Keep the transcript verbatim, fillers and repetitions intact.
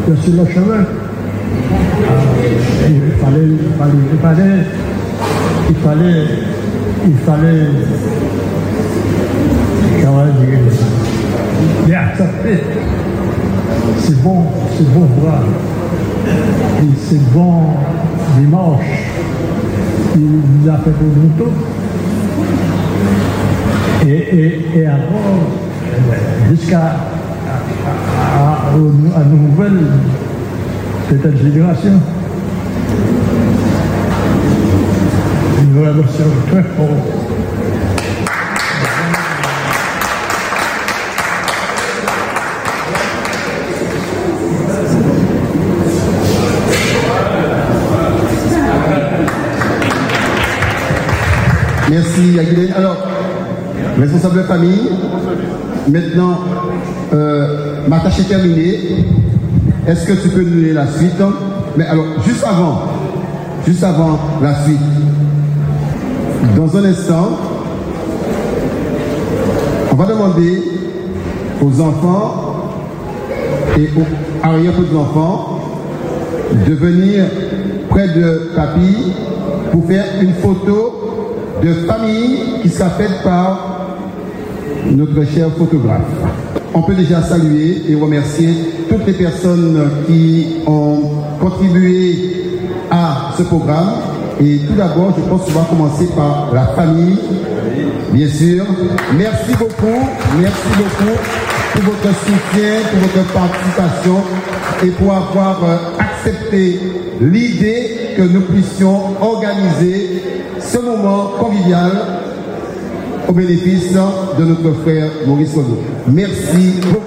sur le chemin. Il fallait, il fallait, il fallait, il fallait, il fallait, comment dire, les accepter. C'est bon, c'est bon voir. Et c'est bon dimanche. Il nous a fait pour nous tous. Et, et, et avant, jusqu'à à, à, à une nouvelle peut-être génération. Une relation très forte. Merci Aguilène. Alors, responsable de famille, maintenant, euh, ma tâche est terminée. Est-ce que tu peux nous donner la suite? Mais alors, juste avant, juste avant la suite, dans un instant, on va demander aux enfants et aux arrière-petits-enfants de venir près de papy pour faire une photo de famille qui sera faite par notre cher photographe. On peut déjà saluer et remercier toutes les personnes qui ont contribué à ce programme. Et tout d'abord, je pense qu'on va commencer par la famille, bien sûr. Merci beaucoup, merci beaucoup pour votre soutien, pour votre participation et pour avoir accepté l'idée que nous puissions organiser ce moment convivial au bénéfice de notre frère Maurice Renaud. Merci beaucoup.